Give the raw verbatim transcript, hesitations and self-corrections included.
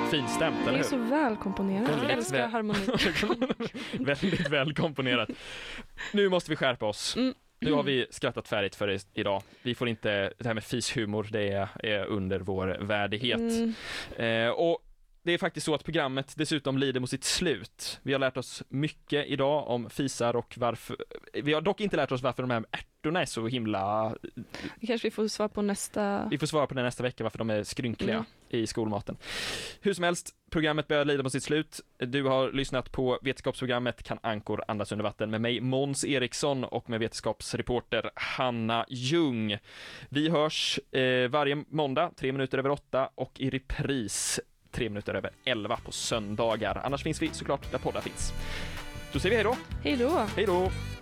finstämt, eller hur? Det är så välkomponerat. Jag älskar väl... harmoni. Väldigt välkomponerat. Nu måste vi skärpa oss. Mm. Nu har vi skrattat färdigt för idag. Vi får inte, det här med fishumor, det är, är under vår värdighet. Mm. Eh, och det är faktiskt så att programmet dessutom lider mot sitt slut. Vi har lärt oss mycket idag om fisar och varför. Vi har dock inte lärt oss varför de här ärtorna är så himla... Det kanske vi får svara på nästa... Vi får svara på det nästa vecka, varför de är skrynkliga mm. i skolmaten. Hur som helst, programmet börjar lida mot sitt slut. Du har lyssnat på vetenskapsprogrammet Kan ankor andas under vatten med mig, Måns Eriksson, och med vetenskapsreporter Hanna Ljung. Vi hörs eh, varje måndag, tre minuter över åtta, och i repris tre minuter över elva på söndagar. Annars finns vi såklart där poddar finns. Då säger vi hej då. Hej då. Hej då.